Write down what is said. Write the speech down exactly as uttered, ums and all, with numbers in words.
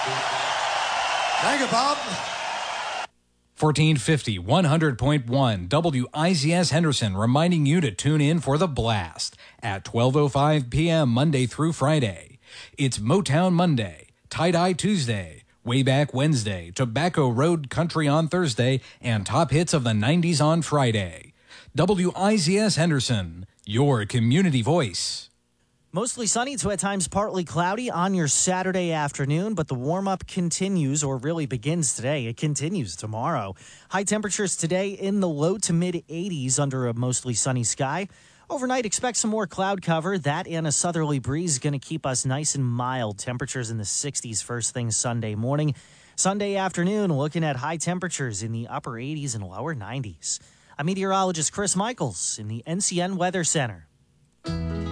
Thank you, Bob. fourteen fifty, one hundred point one W I Z S Henderson reminding you to tune in for The Blast at twelve oh five p.m. Monday through Friday. It's Motown Monday, Tie-Dye Tuesday, Way Back Wednesday, Tobacco Road Country on Thursday, and Top Hits of the nineties on Friday. W I Z S Henderson, your community voice. Mostly sunny to at times partly cloudy on your Saturday afternoon, but the warm-up continues, or really begins today. It continues tomorrow. High temperatures today in the low to mid eighties under a mostly sunny sky. Overnight, expect some more cloud cover. That and a southerly breeze is going to keep us nice and mild. Temperatures in the sixties first thing Sunday morning. Sunday afternoon, looking at high temperatures in the upper eighties and lower nineties. I'm meteorologist Chris Michaels in the N C N Weather Center.